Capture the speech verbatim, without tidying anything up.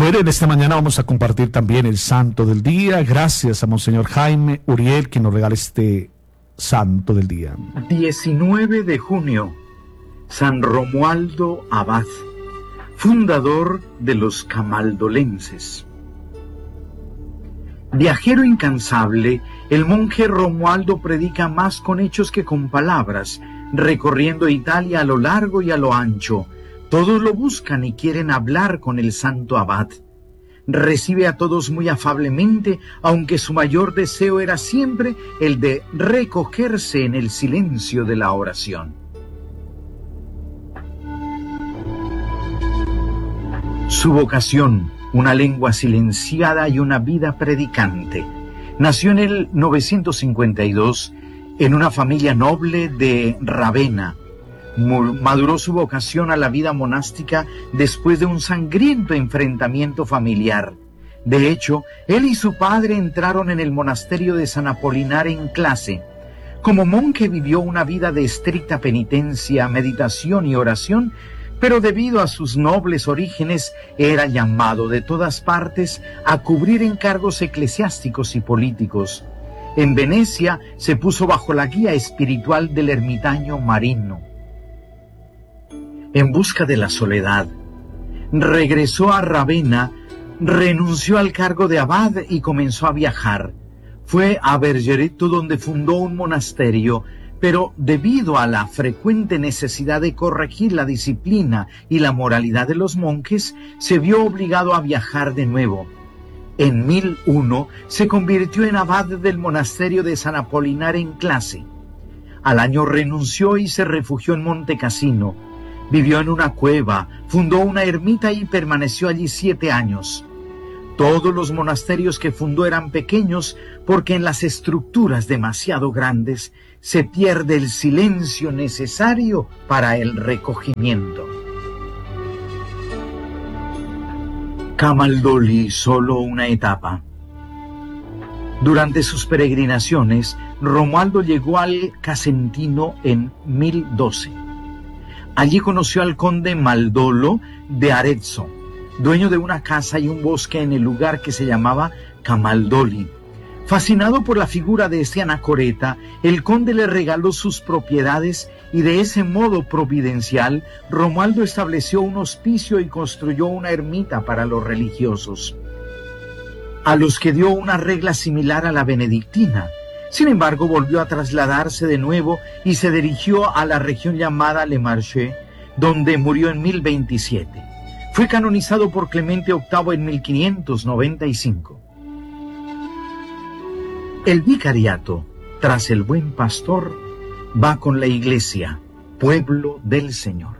Bueno, en esta mañana vamos a compartir también el santo del día. Gracias a Monseñor Jaime Uriel, que nos regala este santo del día. diecinueve de junio, San Romualdo Abad, fundador de los camaldolenses. Viajero incansable, el monje Romualdo predica más con hechos que con palabras, recorriendo Italia a lo largo y a lo ancho. Todos lo buscan y quieren hablar con el santo abad. Recibe a todos muy afablemente, aunque su mayor deseo era siempre el de recogerse en el silencio de la oración. Su vocación, una lengua silenciada y una vida predicante. Nació en el novecientos cincuenta y dos en una familia noble de Ravenna. Maduró su vocación a la vida monástica después de un sangriento enfrentamiento familiar. De hecho, él y su padre entraron en el monasterio de San Apolinar en clase. Como monje vivió una vida de estricta penitencia, meditación y oración, pero debido a sus nobles orígenes era llamado de todas partes a cubrir encargos eclesiásticos y políticos. En Venecia se puso bajo la guía espiritual del ermitaño Marino. En busca de la soledad, regresó a Ravenna, renunció al cargo de abad y comenzó a viajar. Fue a Vergereto, donde fundó un monasterio, pero debido a la frecuente necesidad de corregir la disciplina y la moralidad de los monjes, se vio obligado a viajar de nuevo. En mil uno se convirtió en abad del monasterio de San Apolinar en clase. Al año renunció y se refugió en Monte Cassino. Vivió en una cueva, fundó una ermita y permaneció allí siete años. Todos los monasterios que fundó eran pequeños porque en las estructuras demasiado grandes se pierde el silencio necesario para el recogimiento. Camaldoli, solo una etapa. Durante sus peregrinaciones, Romualdo llegó al Casentino en mil doce. Allí conoció al conde Maldolo de Arezzo, dueño de una casa y un bosque en el lugar que se llamaba Camaldoli. Fascinado por la figura de este anacoreta, el conde le regaló sus propiedades y de ese modo providencial, Romualdo estableció un hospicio y construyó una ermita para los religiosos, a los que dio una regla similar a la benedictina. Sin embargo, volvió a trasladarse de nuevo y se dirigió a la región llamada Le Marche, donde murió en mil veintisiete. Fue canonizado por Clemente octavo en mil quinientos noventa y cinco. El vicariato, tras el buen pastor, va con la iglesia, pueblo del Señor.